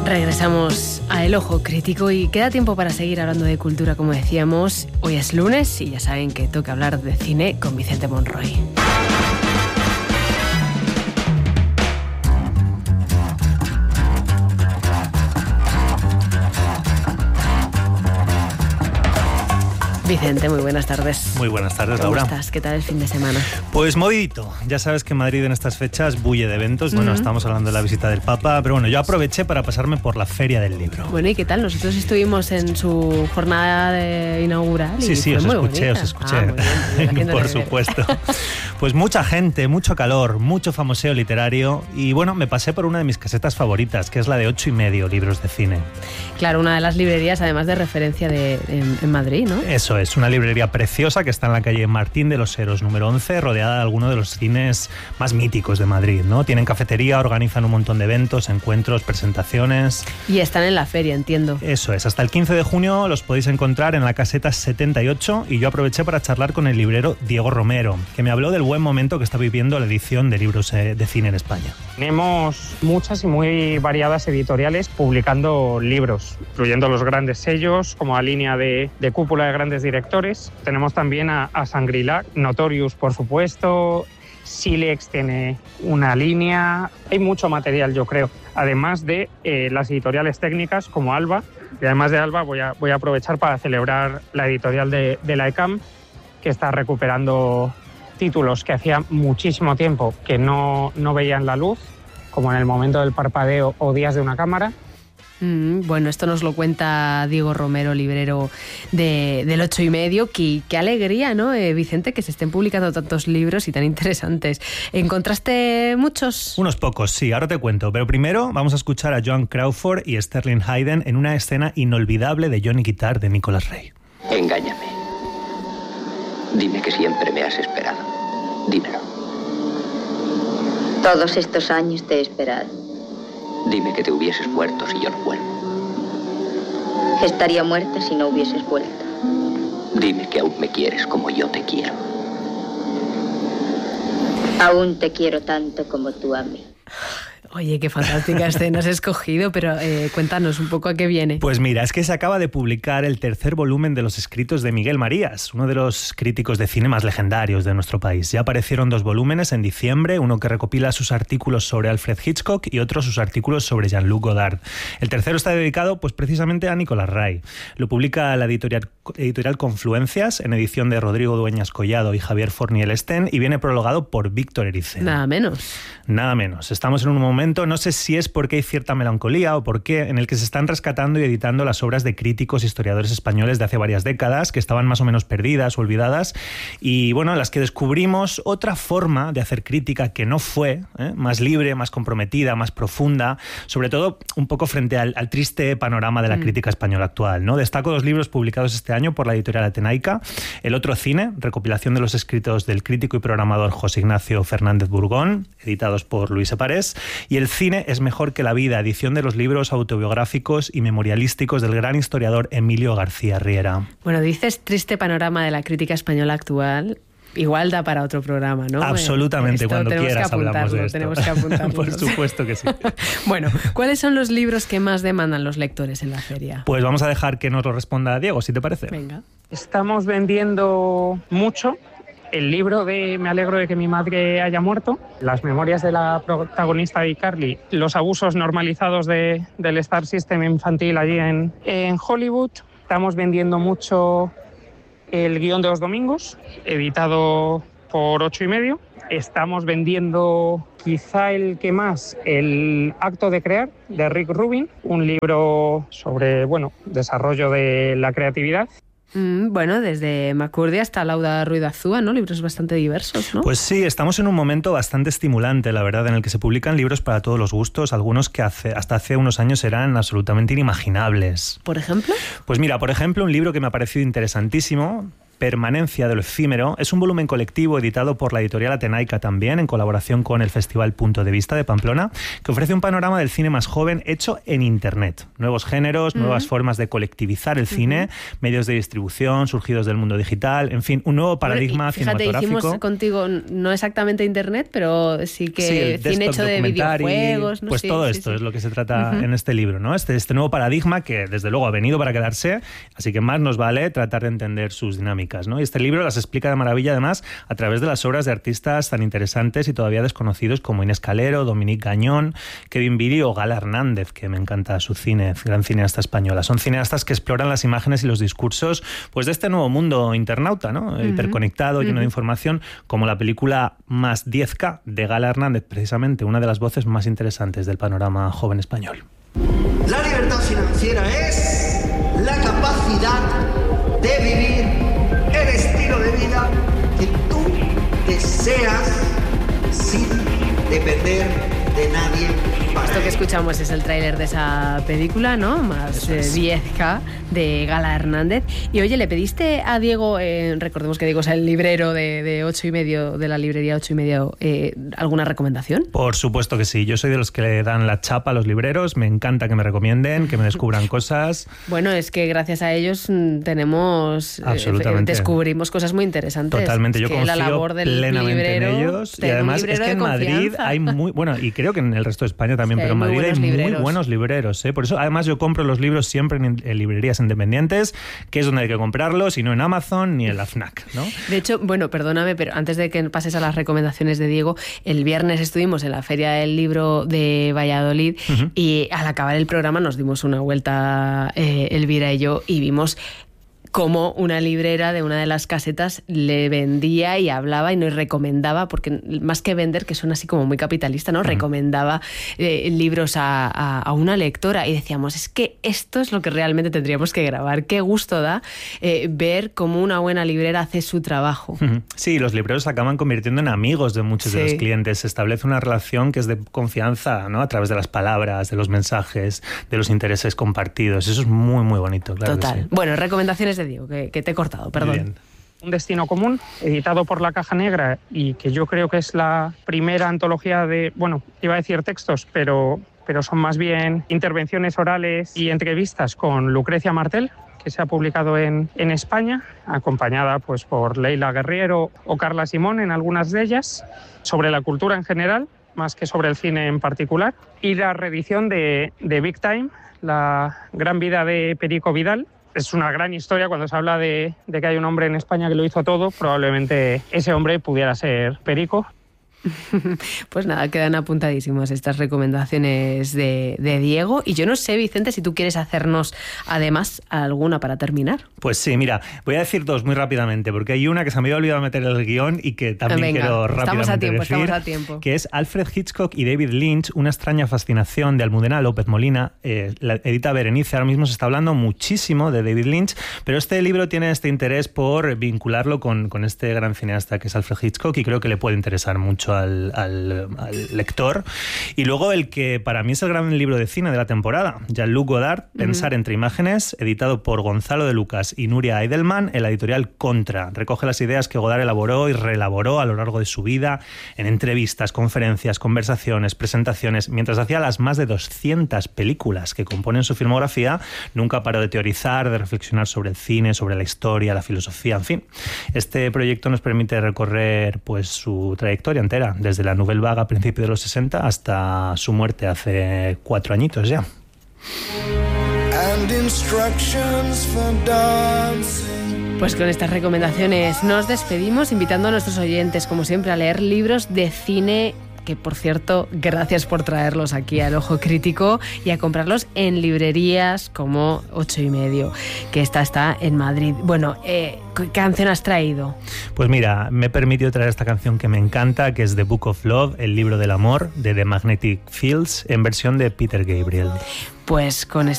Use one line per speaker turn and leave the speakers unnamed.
Regresamos a El Ojo Crítico y queda tiempo para seguir hablando de cultura, como decíamos. Hoy es lunes y ya saben que toca hablar de cine con Vicente Monroy. Vicente, muy buenas tardes.
Muy buenas tardes, Laura.
¿Cómo estás? ¿Qué tal el fin de semana?
Pues movidito. Ya sabes que Madrid en estas fechas bulle de eventos. Bueno, estamos hablando de la visita del Papa, pero bueno, yo aproveché para pasarme por la Feria del Libro.
Bueno, ¿y qué tal? Nosotros estuvimos en su jornada inaugural.
Sí, os escuché. Muy bien, por supuesto. Pues mucha gente, mucho calor, mucho famoseo literario y bueno, me pasé por una de mis casetas favoritas, que es la de 8:30 libros de cine.
Claro, una de las librerías además de referencia en Madrid, ¿no?
Eso es, una librería preciosa que está en la calle Martín de los Heros, número 11, rodeada de algunos de los cines más míticos de Madrid, ¿no? Tienen cafetería, organizan un montón de eventos, encuentros, presentaciones.
Y están en la feria, entiendo.
Eso es, hasta el 15 de junio los podéis encontrar en la caseta 78 y yo aproveché para charlar con el librero Diego Romero, que me habló del buen momento que está viviendo la edición de libros de cine en España.
Tenemos muchas y muy variadas editoriales publicando libros, incluyendo los grandes sellos, como la línea de Cúpula de Grandes Directores. Tenemos también a Shangri-La, Notorious, por supuesto. Silex tiene una línea. Hay mucho material, yo creo. Además de las editoriales técnicas como Alba. Y además de Alba voy a aprovechar para celebrar la editorial de la ECAM, que está recuperando títulos que hacía muchísimo tiempo que no veían la luz, como en El momento del parpadeo o Días de una cámara.
Bueno, esto nos lo cuenta Diego Romero, librero del 8:30. Qué alegría, ¿no, Vicente, que se estén publicando tantos libros y tan interesantes. ¿Encontraste muchos?
Unos pocos, sí, ahora te cuento. Pero primero vamos a escuchar a Joan Crawford y Sterling Hayden en una escena inolvidable de Johnny Guitar de Nicholas Ray.
Engáñame. Dime que siempre me has esperado. Dímelo.
Todos estos años te he esperado.
Dime que te hubieses muerto si yo no vuelvo.
Estaría muerta si no hubieses vuelto.
Dime que aún me quieres como yo te quiero.
Aún te quiero tanto como tú a mí.
Oye, qué fantástica escena has escogido, pero cuéntanos un poco a qué viene.
Pues mira, es que se acaba de publicar el tercer volumen de los escritos de Miguel Marías, uno de los críticos de cine más legendarios de nuestro país. Ya aparecieron 2 volúmenes en diciembre, uno que recopila sus artículos sobre Alfred Hitchcock y otro sus artículos sobre Jean-Luc Godard. El tercero está dedicado pues precisamente a Nicholas Ray. Lo publica la editorial Confluencias, en edición de Rodrigo Dueñas Collado y Javier Forniel Sten, y viene prologado por Víctor Erice.
Nada menos.
Nada menos. Estamos en un momento, no sé si es porque hay cierta melancolía o por qué, en el que se están rescatando y editando las obras de críticos e historiadores españoles de hace varias décadas, que estaban más o menos perdidas o olvidadas, y bueno, en las que descubrimos otra forma de hacer crítica que no fue más libre, más comprometida, más profunda, sobre todo un poco frente al triste panorama de la crítica española actual, ¿no? Destaco 2 libros publicados este año por la editorial Atenaica: El otro cine, recopilación de los escritos del crítico y programador José Ignacio Fernández Burgón, editados por Luis Eparés, y El cine es mejor que la vida, edición de los libros autobiográficos y memorialísticos del gran historiador Emilio García Riera.
Bueno, dices triste panorama de la crítica española actual. Igual da para otro programa, ¿no?
Absolutamente, cuando quieras hablamos de esto.
Tenemos que apuntarlo.
Por supuesto que sí.
Bueno, ¿cuáles son los libros que más demandan los lectores en la feria?
Pues vamos a dejar que nos lo responda Diego, si te parece.
Venga.
Estamos vendiendo mucho el libro de Me alegro de que mi madre haya muerto, las memorias de la protagonista de iCarly, los abusos normalizados del Star System infantil allí en Hollywood. Estamos vendiendo mucho El guión de los domingos, editado por 8:30. Estamos vendiendo quizá el que más, El acto de crear, de Rick Rubin, un libro sobre, desarrollo de la creatividad.
Bueno, desde Macurdi hasta Lauda Ruiz Azúa, ¿no? Libros bastante diversos, ¿no?
Pues sí, estamos en un momento bastante estimulante, la verdad, en el que se publican libros para todos los gustos, algunos que hasta hace unos años eran absolutamente inimaginables.
¿Por ejemplo?
Pues mira, por ejemplo, un libro que me ha parecido interesantísimo, Permanencia de lo efímero. Es un volumen colectivo editado por la editorial Atenaica también, en colaboración con el Festival Punto de Vista de Pamplona, que ofrece un panorama del cine más joven hecho en Internet. Nuevos géneros, nuevas formas de colectivizar el cine, medios de distribución surgidos del mundo digital, en fin, un nuevo paradigma cinematográfico.
Hicimos contigo no exactamente Internet, pero sí que cine hecho de videojuegos.
Pues todo esto es lo que se trata en este libro, ¿no? Este nuevo paradigma que desde luego ha venido para quedarse, así que más nos vale tratar de entender sus dinámicas, ¿no? Y este libro las explica de maravilla además a través de las obras de artistas tan interesantes y todavía desconocidos como Inés Calero, Dominique Gañón, Kevin Viri o Gala Hernández, que me encanta su cine, gran cineasta española. Son cineastas que exploran las imágenes y los discursos pues de este nuevo mundo internauta, ¿no? Hiperconectado, lleno de información, como la película Más 10K de Gala Hernández, precisamente una de las voces más interesantes del panorama joven español.
La libertad financiera es la capacidad de vivir el estilo de vida que tú deseas sin depender de nadie.
Esto que escuchamos es el tráiler de esa película, ¿no? Más 10K de Gala Hernández. Y oye, ¿le pediste a Diego, recordemos que Diego es el librero de 8:30, de la librería 8:30, alguna recomendación?
Por supuesto que sí. Yo soy de los que le dan la chapa a los libreros. Me encanta que me recomienden, que me descubran cosas.
Bueno, es que gracias a ellos descubrimos cosas muy interesantes.
Totalmente. Yo confío
la labor del
plenamente en ellos. Y además es que en Madrid hay muy... Bueno, y creo que en el resto de España también, pero en Madrid hay muy buenos libreros, ¿eh? Por eso, además, yo compro los libros siempre en librerías independientes, que es donde hay que comprarlos, y no en Amazon ni en la FNAC, ¿no?
De hecho, bueno, perdóname, pero antes de que pases a las recomendaciones de Diego, el viernes estuvimos en la Feria del Libro de Valladolid y al acabar el programa nos dimos una vuelta, Elvira y yo, y vimos cómo una librera de una de las casetas le vendía y hablaba y nos recomendaba, porque más que vender, que son así como muy capitalista, ¿no? Recomendaba libros a una lectora, y decíamos, es que esto es lo que realmente tendríamos que grabar. Qué gusto da ver cómo una buena librera hace su trabajo.
Sí, los libreros se acaban convirtiendo en amigos de muchos de los clientes. Se establece una relación que es de confianza, ¿no? A través de las palabras, de los mensajes, de los intereses compartidos. Eso es muy, muy bonito. Claro. Total.
Sí. Bueno, recomendaciones de Diego, que te he cortado, perdón.
Bien.
Un destino común, editado por La Caja Negra, y que yo creo que es la primera antología de, bueno, iba a decir textos, pero son más bien intervenciones orales y entrevistas con Lucrecia Martel, que se ha publicado en España, acompañada pues por Leila Guerriero o Carla Simón en algunas de ellas, sobre la cultura en general, más que sobre el cine en particular, y la reedición de Big Time, la gran vida de Perico Vidal. Es una gran historia cuando se habla de que hay un hombre en España que lo hizo todo. Probablemente ese hombre pudiera ser Perico.
Pues nada, quedan apuntadísimas estas recomendaciones de Diego. Y yo no sé, Vicente, si tú quieres hacernos además alguna para terminar.
Pues sí, mira, voy a decir dos muy rápidamente, porque hay una que se me había olvidado meter en el guión y que también quiero rápidamente decir, estamos a tiempo. Que es Alfred Hitchcock y David Lynch, una extraña fascinación, de Almudena López Molina. La edita Berenice. Ahora mismo se está hablando muchísimo de David Lynch, pero este libro tiene este interés por vincularlo con este gran cineasta que es Alfred Hitchcock, y creo que le puede interesar mucho al lector. Y luego el que para mí es el gran libro de cine de la temporada, Jean-Luc Godard, Pensar entre imágenes, editado por Gonzalo de Lucas y Nuria Eidelman en la editorial Contra. Recoge las ideas que Godard elaboró y reelaboró a lo largo de su vida en entrevistas, conferencias, conversaciones, presentaciones. Mientras hacía las más de 200 películas que componen su filmografía, nunca paró de teorizar, de reflexionar sobre el cine, sobre la historia, la filosofía, en fin. Este proyecto nos permite recorrer pues su trayectoria entera, desde la Nouvelle Vague a principios de los 60 hasta su muerte hace 4 añitos ya.
Pues con estas recomendaciones nos despedimos, invitando a nuestros oyentes, como siempre, a leer libros de cine, que por cierto, gracias por traerlos aquí al Ojo Crítico, y a comprarlos en librerías como 8:30, que esta está en Madrid. Bueno, ¿qué canción has traído?
Pues mira, me he permitido traer esta canción que me encanta, que es The Book of Love, el libro del amor, de The Magnetic Fields, en versión de Peter Gabriel.
Pues con esta